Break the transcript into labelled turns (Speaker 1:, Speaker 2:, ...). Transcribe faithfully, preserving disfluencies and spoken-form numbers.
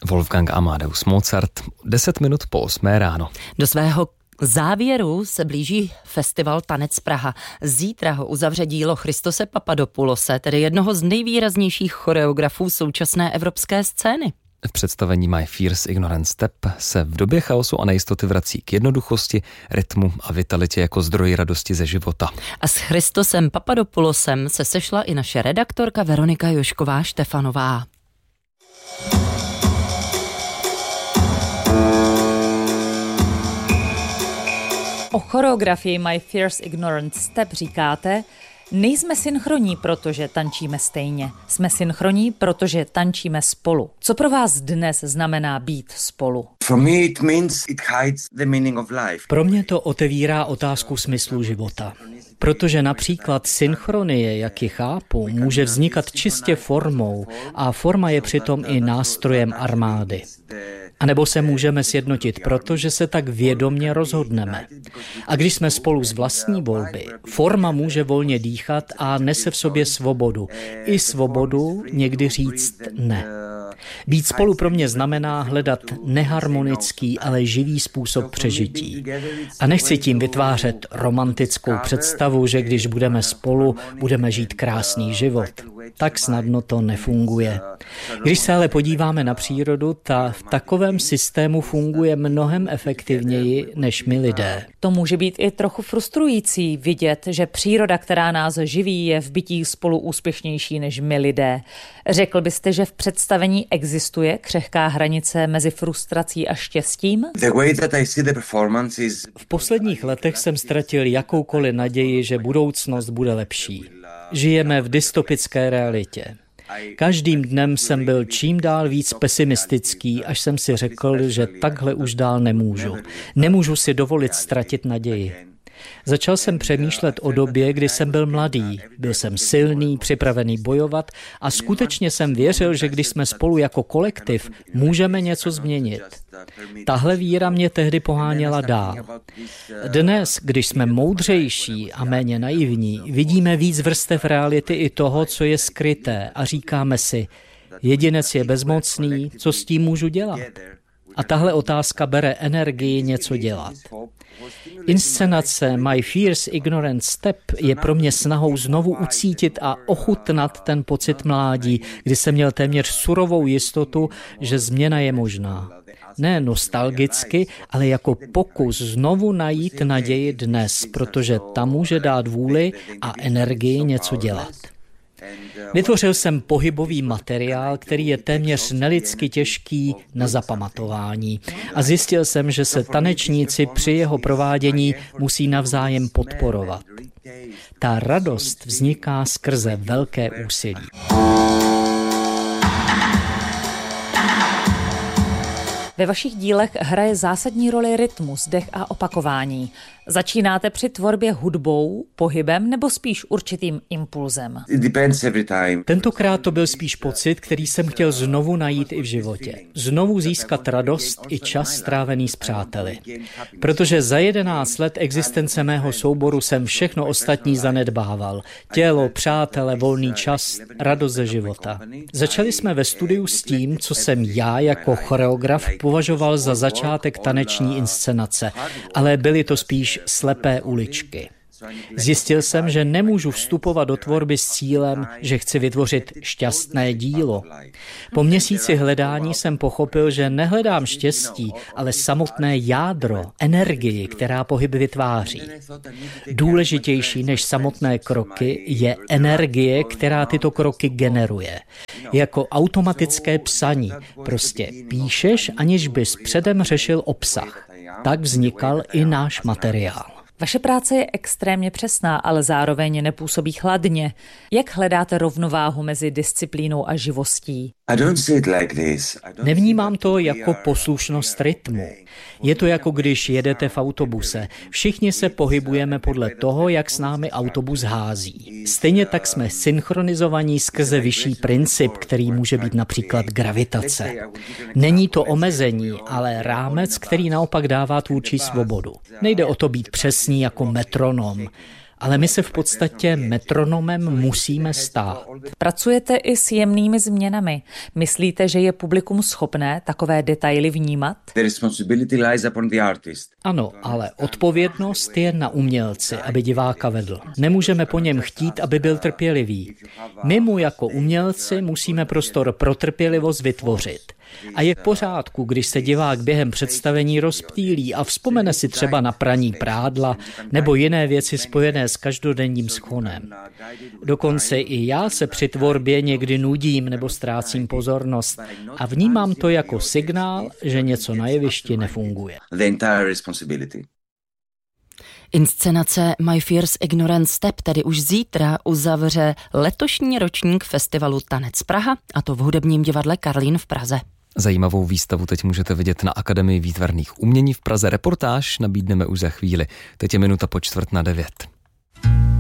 Speaker 1: Wolfgang Amadeus Mozart, deset minut po osmé ráno.
Speaker 2: Do svého závěru se blíží festival Tanec Praha. Zítra ho uzavře dílo Christose Papadopoulose, tedy jednoho z nejvýraznějších choreografů současné evropské scény.
Speaker 1: V představení My Fierce Ignorant Step se v době chaosu a nejistoty vrací k jednoduchosti, rytmu a vitalitě jako zdroji radosti ze života.
Speaker 2: A s Christosem Papadopoulosem se sešla i naše redaktorka Veronika Jošková Štefanová.
Speaker 3: O choreografii My Fierce Ignorant Step říkáte: nejsme synchronní, protože tančíme stejně. Jsme synchronní, protože tančíme spolu. Co pro vás dnes znamená být spolu?
Speaker 4: Pro mě to otevírá otázku smyslu života. Protože například synchronie, jak ji chápu, může vznikat čistě formou a forma je přitom i nástrojem armády. A nebo se můžeme sjednotit, protože se tak vědomně rozhodneme. A když jsme spolu z vlastní volby, forma může volně dýchat a nese v sobě svobodu. I svobodu někdy říct ne. Být spolu pro mě znamená hledat neharmonický, ale živý způsob přežití. A nechci tím vytvářet romantickou představu, že když budeme spolu, budeme žít krásný život. Tak snadno to nefunguje. Když se ale podíváme na přírodu, ta v takovém systému funguje mnohem efektivněji než my lidé.
Speaker 3: To může být i trochu frustrující vidět, že příroda, která nás živí, je v bytí spolu úspěšnější než my lidé. Řekl byste, že v představení existuje křehká hranice mezi frustrací a štěstím?
Speaker 4: V posledních letech jsem ztratil jakoukoliv naději, že budoucnost bude lepší. Žijeme v dystopické realitě. Každým dnem jsem byl čím dál víc pesimistický, až jsem si řekl, že takhle už dál nemůžu. Nemůžu si dovolit ztratit naději. Začal jsem přemýšlet o době, kdy jsem byl mladý. Byl jsem silný, připravený bojovat a skutečně jsem věřil, že když jsme spolu jako kolektiv, můžeme něco změnit. Tahle víra mě tehdy poháněla dál. Dnes, když jsme moudřejší a méně naivní, vidíme víc vrstev reality i toho, co je skryté a říkáme si, jedinec je bezmocný, co s tím můžu dělat? A tahle otázka bere energii něco dělat. Inscenace My Fierce Ignorant Step je pro mě snahou znovu ucítit a ochutnat ten pocit mládí, kdy jsem měl téměř surovou jistotu, že změna je možná. Ne nostalgicky, ale jako pokus znovu najít naději dnes, protože ta může dát vůli a energii něco dělat. Vytvořil jsem pohybový materiál, který je téměř nelidsky těžký na zapamatování. A zjistil jsem, že se tanečníci při jeho provádění musí navzájem podporovat. Ta radost vzniká skrze velké úsilí.
Speaker 3: Ve vašich dílech hraje zásadní roli rytmus, dech a opakování. Začínáte při tvorbě hudbou, pohybem nebo spíš určitým impulzem?
Speaker 4: Tentokrát to byl spíš pocit, který jsem chtěl znovu najít i v životě. Znovu získat radost i čas strávený s přáteli. Protože za jedenáct let existence mého souboru jsem všechno ostatní zanedbával. Tělo, přátele, volný čas, radost ze života. Začali jsme ve studiu s tím, co jsem já jako choreograf považoval za začátek taneční inscenace, ale byly to spíš slepé uličky. Zjistil jsem, že nemůžu vstupovat do tvorby s cílem, že chci vytvořit šťastné dílo. Po měsíci hledání jsem pochopil, že nehledám štěstí, ale samotné jádro, energii, která pohyb vytváří. Důležitější než samotné kroky je energie, která tyto kroky generuje. Jako automatické psaní. Prostě píšeš, aniž bys předem řešil obsah. Tak vznikal i náš materiál.
Speaker 3: Vaše práce je extrémně přesná, ale zároveň nepůsobí chladně. Jak hledáte rovnováhu mezi disciplínou a živostí?
Speaker 4: Nevnímám to jako poslušnost rytmu. Je to jako když jedete v autobuse. Všichni se pohybujeme podle toho, jak s námi autobus hází. Stejně tak jsme synchronizovaní skrze vyšší princip, který může být například gravitace. Není to omezení, ale rámec, který naopak dává tvůrčí svobodu. Nejde o to být přesný jako metronom, ale my se v podstatě metronomem musíme stát.
Speaker 3: Pracujete i s jemnými změnami. Myslíte, že je publikum schopné takové detaily vnímat?
Speaker 4: Ano, ale odpovědnost je na umělci, aby diváka vedl. Nemůžeme po něm chtít, aby byl trpělivý. My mu jako umělci musíme prostor pro trpělivost vytvořit. A je v pořádku, když se divák během představení rozptýlí a vzpomene si třeba na praní prádla nebo jiné věci spojené s každodenním schonem. Dokonce i já se při tvorbě někdy nudím nebo ztrácím pozornost a vnímám to jako signál, že něco na jevišti nefunguje.
Speaker 2: Inscenace My Fierce Ignorant Step tedy už zítra uzavře letošní ročník festivalu Tanec Praha, a to v hudebním divadle Karlín v Praze.
Speaker 1: Zajímavou výstavu teď můžete vidět na Akademii výtvarných umění v Praze. Reportáž nabídneme už za chvíli. Teď je minuta po čtvrt na devět.